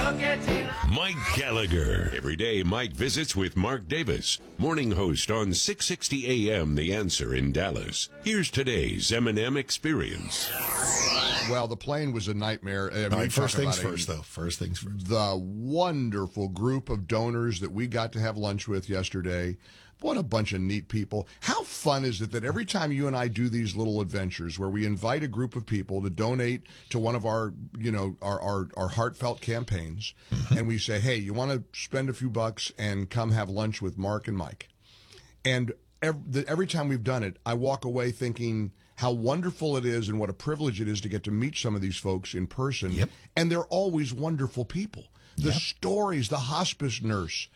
Mike Gallagher. Every day, Mike visits with Mark Davis, morning host on 660 AM The Answer in Dallas. Here's today's M&M Experience. Well, the plane was a nightmare. First things first, though. First things first. The wonderful group of donors that we got to have lunch with yesterday. What a bunch of neat people. How fun is it that every time you and I do these little adventures where we invite a group of people to donate to one of our, our heartfelt campaigns, and we say, hey, you want to spend a few bucks and come have lunch with Mark and Mike. And every time we've done it, I walk away thinking how wonderful it is and what a privilege it is to get to meet some of these folks in person. Yep. And they're always wonderful people. The stories, the hospice nurse,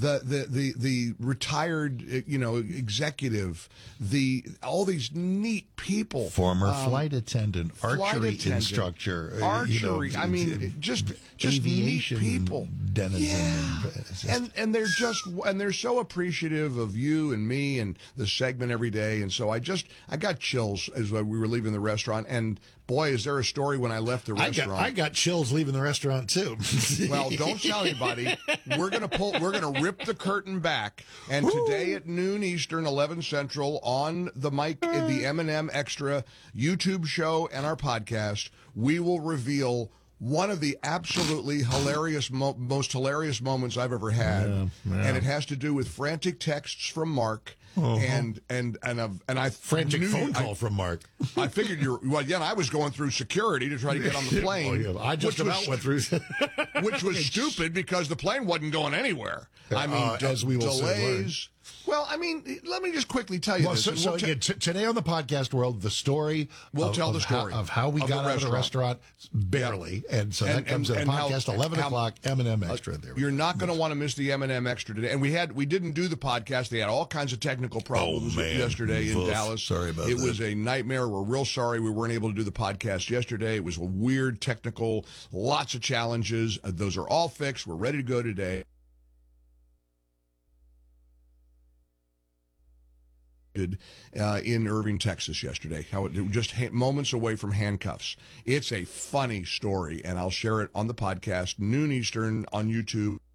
the retired, executive, all these neat people. Former flight attendant, archery instructor. Archery. Just neat people. Denizen. Yeah. And they're so appreciative of you and me and the segment every day. And so I got chills as we were leaving the restaurant. And boy, is there a story when I left the restaurant. I got chills leaving the restaurant too. Well, don't tell anybody. We're gonna rip the curtain back. And today at noon Eastern, 11 Central, on the M&M Extra YouTube show and our podcast, we will reveal one of the absolutely hilarious, most hilarious moments I've ever had, and it has to do with frantic texts from Mark. And I frantic phone call from Mark. I figured I was going through security to try to get on the plane. I just about went through, which was stupid because the plane wasn't going anywhere. As we will delays. Well, let me just quickly tell you this. So again, today on the podcast world, the story. We'll tell the story of how we got out of the restaurant barely, and so that comes in the podcast 11 o'clock M&M Extra. You're not going to want to miss the M&M Extra today. And we didn't do the podcast. They had all kinds of technical problems yesterday in Dallas. Sorry about that. It was a nightmare. We're real sorry we weren't able to do the podcast yesterday. It was a weird technical, lots of challenges. Those are all fixed. We're ready to go today. In Irving, Texas yesterday. How it just moments away from handcuffs. It's a funny story, and I'll share it on the podcast, noon Eastern on YouTube.